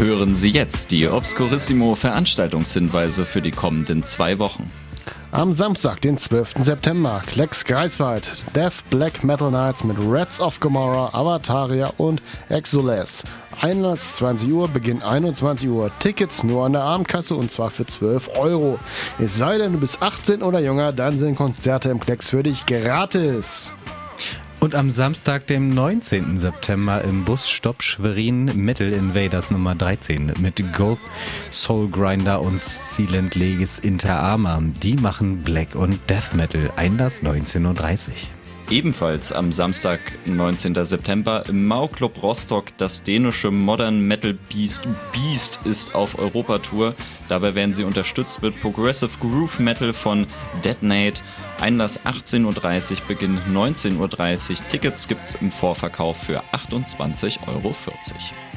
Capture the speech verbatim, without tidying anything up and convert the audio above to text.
Hören Sie jetzt die Obscurissimo-Veranstaltungshinweise für die kommenden zwei Wochen. Am Samstag, den zwölften September, Klecks Greifswald, Death Black Metal Nights mit Rats of Gomorrah, Avataria und Exoles. Einlass zwanzig Uhr, Beginn einundzwanzig Uhr. Tickets nur an der Abendkasse und zwar für zwölf Euro. Es sei denn, du bist achtzehn oder jünger, dann sind Konzerte im Klecks für dich gratis. Und am Samstag, dem neunzehnten September im Busstopp Schwerin Metal Invaders Nummer dreizehn mit Gold Soul Grinder und Silent Legis Inter Arma. Die machen Black und Death Metal. Einlass neunzehn Uhr dreißig. Ebenfalls am Samstag, neunzehnten September, im Mau-Club Rostock das dänische Modern Metal Beast Beast ist auf Europatour. Dabei werden sie unterstützt mit Progressive Groove Metal von Detonate. Einlass achtzehn Uhr dreißig, Beginn neunzehn Uhr dreißig. Tickets gibt's im Vorverkauf für achtundzwanzig Euro vierzig.